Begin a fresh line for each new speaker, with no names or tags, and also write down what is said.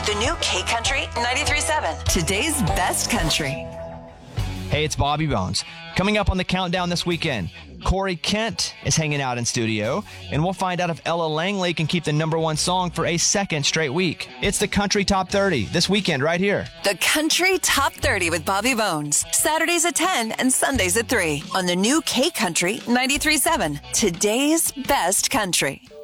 The new K Country 93.7. Today's best country.
Hey, it's Bobby Bones. Coming up on the countdown this weekend, Corey Kent is hanging out in studio, and we'll find out if Ella Langley can keep the #1 song for a second straight week. It's the Country Top 30 this weekend right here.
The Country Top 30 with Bobby Bones. Saturdays at 10 and Sundays at 3 on the new K Country 93.7. Today's best country.